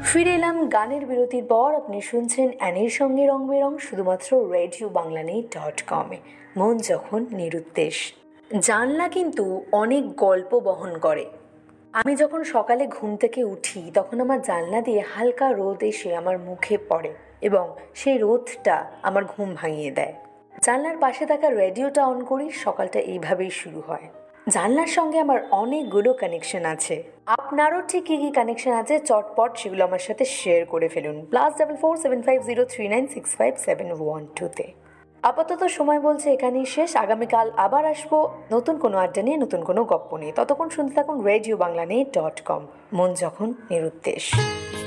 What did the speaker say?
ফিরে এলাম গানের বিরতির পর। আপনি শুনছেন অ্যানির সঙ্গে রং বেরং, শুধুমাত্র রেডিও বাংলানেট.com-এ। মন যখন নিরুদ্দেশ। জানলা কিন্তু অনেক গল্প বহন করে। আমি যখন সকালে ঘুম থেকে উঠি তখন আমার জানলা দিয়ে হালকা রোদ এসে আমার মুখে পড়ে এবং সেই রোদটা আমার ঘুম ভাঙিয়ে দেয়। জানলার পাশে থাকা রেডিওটা অন করি, সকালটা এইভাবেই শুরু হয়। জানলার সঙ্গে আমার অনেকগুলো কানেকশন আছে। আপনারও ঠিক কী কী কানেকশন আছে চটপট সেগুলো আমার সাথে শেয়ার করে ফেলুন +447503965712-তে। আপাতত সময় বলছে এখানেই শেষ। আগামীকাল আবার আসবো নতুন কোনো আড্ডা নিয়ে, নতুন কোনো গপ্প নিয়ে। ততক্ষণ শুনতে থাকুন রেডিও বাংলানেট.com, মন যখন নিরুদ্দেশ।